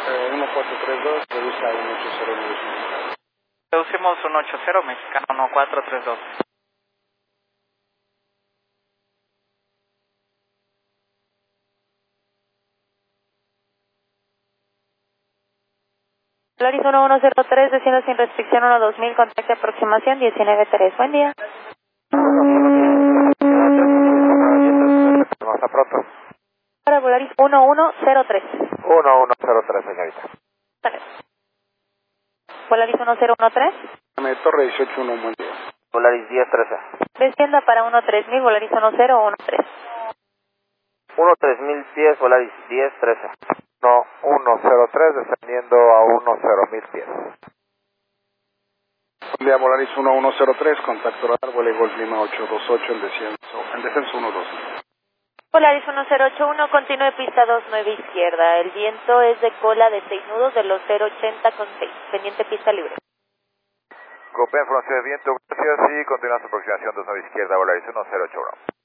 1432, revisa 180. Reducimos 180, mexicano 1432. Polaris 1103, destino sin restricción 12000, contacto aproximación 193. Buen día. Hasta pronto. Para Polaris 1103. 1103, señorita. Vale. Polaris 1013. Torre 181, buen día. Polaris 1013. Descienda para 13000, Polaris 1013. 13000 pies, Polaris 1013. No, 103 descendiendo a 10000 pies. Buen día, Polaris 1103, contacto radar, vuelo Golf Lima 828, en descenso 12. Polaris 1081, continúe pista 29 izquierda. El viento es de cola de 6 nudos de los 080 con 6. Pendiente pista libre. Copen, información de viento, gracias y continúa su aproximación 29 izquierda, Polaris 1081.